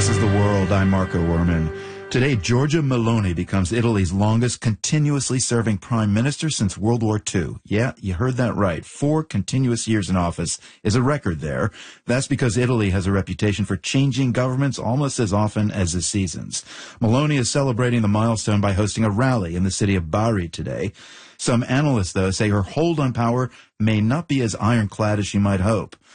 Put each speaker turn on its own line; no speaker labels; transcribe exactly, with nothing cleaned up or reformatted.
This is The World. I'm Marco Werman. Today, Giorgia Meloni becomes Italy's longest continuously serving prime minister since World War Two. Yeah, you heard that right. Four continuous years in office is a record there. That's because Italy has a reputation for changing governments almost as often as the seasons. Meloni is celebrating the milestone by hosting a rally in the city of Bari today. Some analysts, though, say her hold on power may not be as ironclad as she might hope.